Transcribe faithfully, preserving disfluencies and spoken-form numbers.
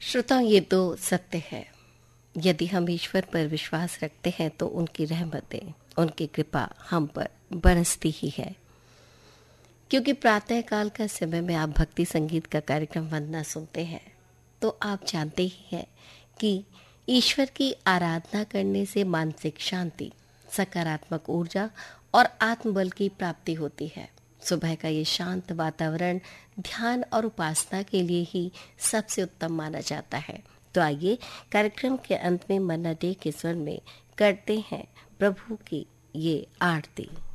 श्रोता, ये तो सत्य है। यदि हम ईश्वर पर विश्वास रखते हैं तो उनकी रहमतें, उनकी कृपा हम पर बरसती ही है। क्योंकि प्रातः काल का समय में आप भक्ति संगीत का कार्यक्रम वंदना सुनते हैं तो आप जानते ही हैं कि ईश्वर की आराधना करने से मानसिक शांति, सकारात्मक ऊर्जा और आत्मबल की प्राप्ति होती है। सुबह का ये शांत वातावरण ध्यान और उपासना के लिए ही सबसे उत्तम माना जाता है। तो आइए कार्यक्रम के अंत में मन्ना डे के स्वर में करते हैं प्रभु की ये आरती।